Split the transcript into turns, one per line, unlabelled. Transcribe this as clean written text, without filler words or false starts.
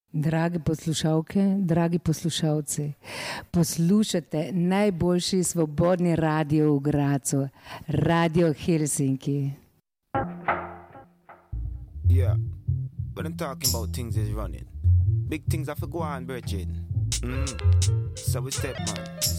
Drage poslušalke, dragi poslušalci, poslušate najboljši svobodni radio v Gracu, Radio Helsinki.
Yeah, but I'm talking about things is running. Big things have to go on, Bridget. So we step, man.